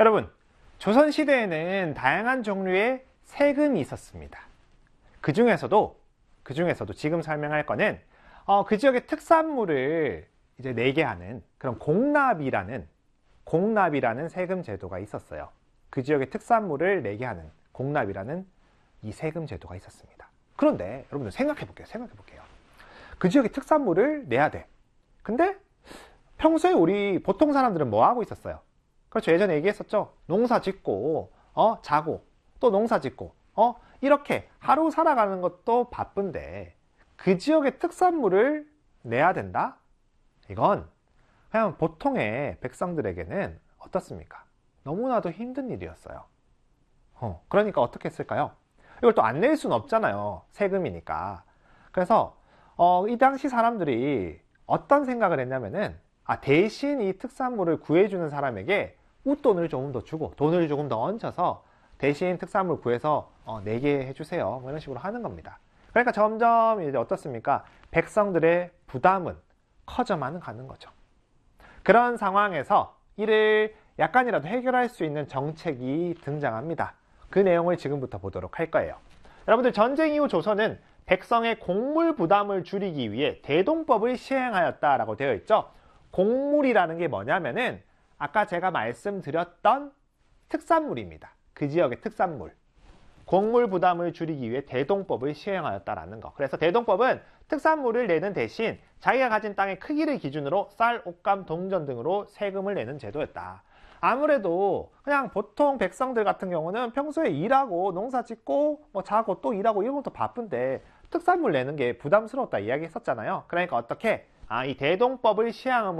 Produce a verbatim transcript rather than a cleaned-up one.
여러분, 조선시대에는 다양한 종류의 세금이 있었습니다. 그 중에서도, 그 중에서도 지금 설명할 거는 어, 그 지역의 특산물을 이제 내게 하는 그런 공납이라는, 공납이라는 세금 제도가 있었어요. 그 지역의 특산물을 내게 하는 공납이라는 이 세금 제도가 있었습니다. 그런데 여러분들 생각해 볼게요. 생각해 볼게요. 그 지역의 특산물을 내야 돼. 근데 평소에 우리 보통 사람들은 뭐 하고 있었어요? 그렇죠. 예전에 얘기했었죠. 농사 짓고, 어, 자고, 또 농사 짓고, 어, 이렇게 하루 살아가는 것도 바쁜데 그 지역의 특산물을 내야 된다? 이건 그냥 보통의 백성들에게는 어떻습니까? 너무나도 힘든 일이었어요. 어, 그러니까 어떻게 했을까요? 이걸 또 안 낼 수는 없잖아요. 세금이니까. 그래서 어, 이 당시 사람들이 어떤 생각을 했냐면은 아, 대신 이 특산물을 구해주는 사람에게 웃돈을 조금 더 주고 돈을 조금 더 얹혀서 대신 특산물 구해서 어, 내게 해주세요. 뭐 이런 식으로 하는 겁니다. 그러니까 점점 이제 어떻습니까? 백성들의 부담은 커져만 가는 거죠. 그런 상황에서 이를 약간이라도 해결할 수 있는 정책이 등장합니다. 그 내용을 지금부터 보도록 할 거예요. 여러분들, 전쟁 이후 조선은 백성의 곡물 부담을 줄이기 위해 대동법을 시행하였다라고 되어 있죠. 곡물이라는 게 뭐냐면은 아까 제가 말씀드렸던 특산물입니다. 그 지역의 특산물. 곡물 부담을 줄이기 위해 대동법을 시행하였다라는 거. 그래서 대동법은 특산물을 내는 대신 자기가 가진 땅의 크기를 기준으로 쌀, 옷감, 동전 등으로 세금을 내는 제도였다. 아무래도 그냥 보통 백성들 같은 경우는 평소에 일하고 농사 짓고 뭐 자고 또 일하고 이런 것도 바쁜데 특산물 내는 게 부담스러웠다 이야기 했었잖아요. 그러니까 어떻게? 아, 이 대동법을 시행함으로